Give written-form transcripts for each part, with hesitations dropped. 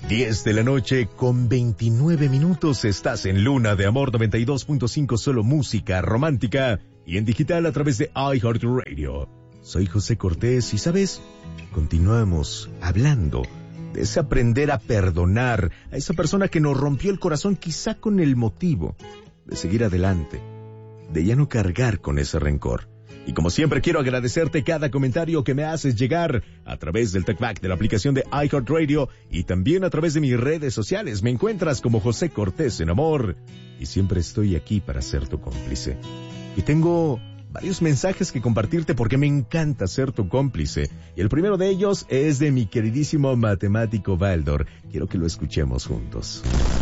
10 de la noche con 29 minutos. Estás en Luna de Amor 92.5, solo música romántica y en digital a través de iHeartRadio. Soy José Cortés y, ¿sabes? Continuamos hablando de ese aprender a perdonar a esa persona que nos rompió el corazón, quizá con el motivo de seguir adelante, de ya no cargar con ese rencor. Y como siempre quiero agradecerte cada comentario que me haces llegar a través del TalkBack de la aplicación de iHeartRadio y también a través de mis redes sociales. Me encuentras como José Cortés en Amor y siempre estoy aquí para ser tu cómplice. Y tengo varios mensajes que compartirte porque me encanta ser tu cómplice. Y el primero de ellos es de mi queridísimo matemático Baldor. Quiero que lo escuchemos juntos.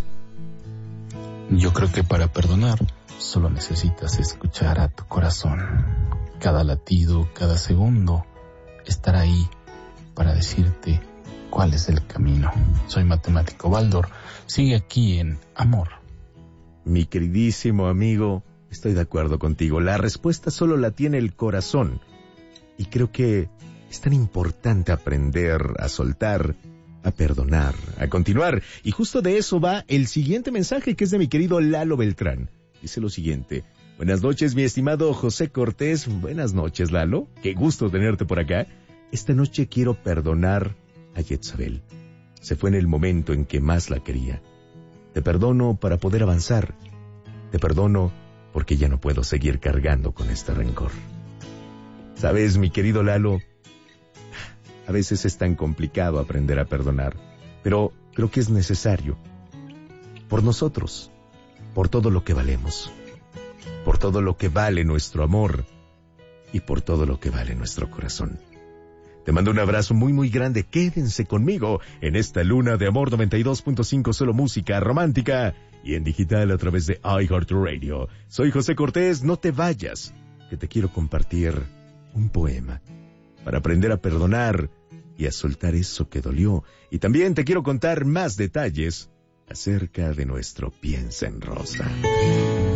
Yo creo que para perdonar solo necesitas escuchar a tu corazón. Cada latido, cada segundo, estar ahí para decirte cuál es el camino. Soy matemático Baldor. Sigue aquí en Amor. Mi queridísimo amigo, estoy de acuerdo contigo. La respuesta solo la tiene el corazón. Y creo que es tan importante aprender a soltar, a perdonar, a continuar. Y justo de eso va el siguiente mensaje, que es de mi querido Lalo Beltrán. Dice lo siguiente: buenas noches, mi estimado José Cortés. Buenas noches, Lalo. Qué gusto tenerte por acá. Esta noche quiero perdonar a Yetzabel. Se fue en el momento en que más la quería. Te perdono para poder avanzar. Te perdono porque ya no puedo seguir cargando con este rencor. Sabes, mi querido Lalo, a veces es tan complicado aprender a perdonar, pero creo que es necesario. Por nosotros, por todo lo que valemos, por todo lo que vale nuestro amor y por todo lo que vale nuestro corazón. Te mando un abrazo muy muy grande. Quédense conmigo en esta Luna de Amor 92.5, solo música romántica y en digital a través de iHeartRadio. Soy José Cortés, no te vayas, que te quiero compartir un poema para aprender a perdonar y a soltar eso que dolió. Y también te quiero contar más detalles acerca de nuestro Piensa en Rosa.